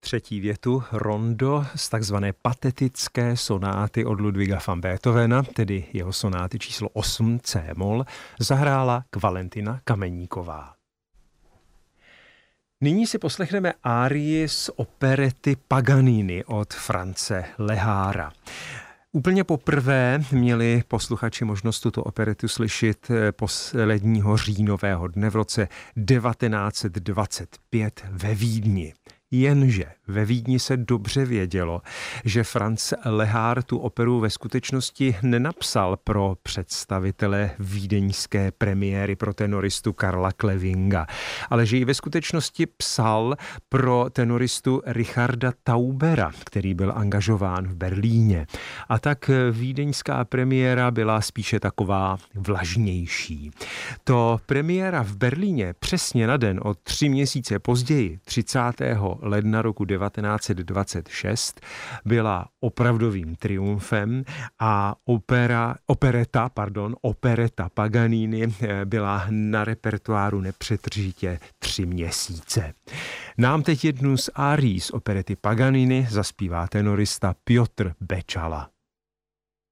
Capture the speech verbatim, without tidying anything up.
Třetí větu rondo z takzvané patetické sonáty od Ludwiga van Beethovena, tedy jeho sonáty číslo osm C-moll, zahrála Valentina Kameníková. Nyní si poslechneme árii z operety Paganini od Franze Lehára. Úplně poprvé měli posluchači možnost tuto operetu slyšet posledního říjnového dne v roce devatenáct set dvacet pět ve Vídni. Jenže ve Vídni se dobře vědělo, že Franz Lehár tu operu ve skutečnosti nenapsal pro představitele vídeňské premiéry pro tenoristu Karla Klevinga, ale že ji ve skutečnosti psal pro tenoristu Richarda Taubera, který byl angažován v Berlíně. A tak vídeňská premiéra byla spíše taková vlažnější. To premiéra v Berlíně přesně na den o tři měsíce později, třicátého ledna roku devatenáct set dvacet šest, byla opravdovým triumfem a opera, opereta, pardon, opereta Paganini byla na repertoáru nepřetržitě tři měsíce. Nám teď jednu z árií z operety Paganini zaspívá tenorista Piotr Bečala.